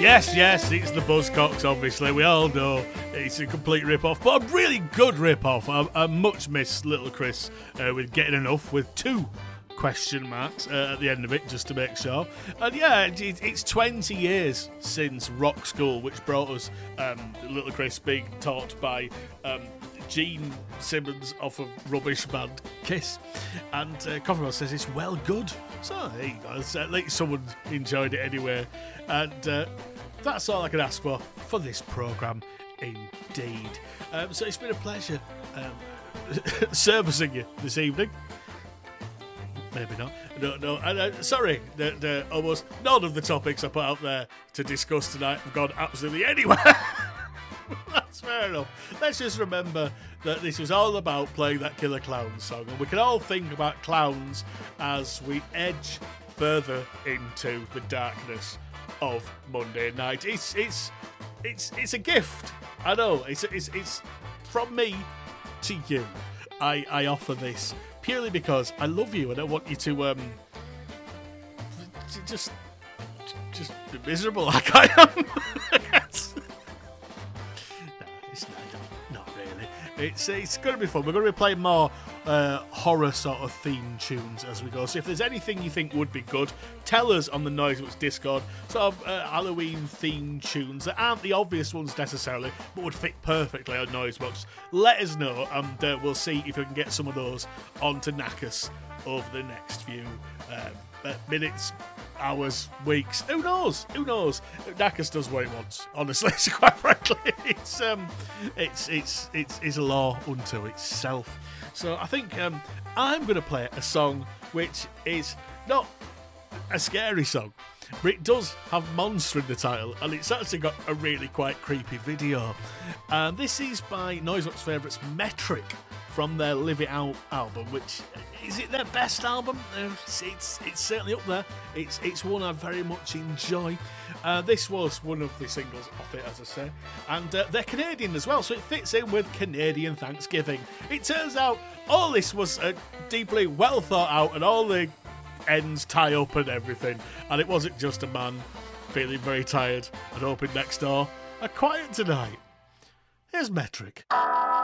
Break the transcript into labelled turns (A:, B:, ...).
A: Yes, it's the Buzzcocks, obviously. We all know it's a complete rip-off, but a really good rip-off. I much miss Little Chris with Getting Enough, with 2 question marks at the end of it, just to make sure. And yeah, it's 20 years since Rock School, which brought us Little Chris being taught by Gene Simmons off of rubbish band Kiss. And Coffee says it's well good. So there you go. At least someone enjoyed it anyway. And that's all I can ask for this programme, indeed. So it's been a pleasure servicing you this evening. Maybe not. No. And, sorry, almost none of the topics I put out there to discuss tonight have gone absolutely anywhere. That's fair enough. Let's just remember that this was all about playing that Killer Clowns song, and we can all think about clowns as we edge further into the darkness of Monday night. It's a gift. I know. It's from me to you. I offer this purely because I love you and I want you to just be miserable like I am. Not really. It's going to be fun. We're going to be playing more horror sort of theme tunes as we go. So if there's anything you think would be good, tell us on the Noisebox Discord. Sort of Halloween theme tunes that aren't the obvious ones necessarily, but would fit perfectly on Noisebox. Let us know, and we'll see if we can get some of those onto Knackers over the next few minutes, hours, weeks. Who knows? Knackers does what he wants. Honestly, so quite frankly, it's a law unto itself. So I think I'm going to play a song which is not a scary song, but it does have monster in the title, and it's actually got a really quite creepy video. This is by Noisebox favourites Metric from their Live It Out album, which is it their best album? It's certainly up there. It's one I very much enjoy. This was one of the singles off it, as I say, and they're Canadian as well, so it fits in with Canadian Thanksgiving. It turns out all this was deeply well thought out, and all the ends tie up and everything, and it wasn't just a man feeling very tired and hoping next door are quiet tonight. Here's Metric.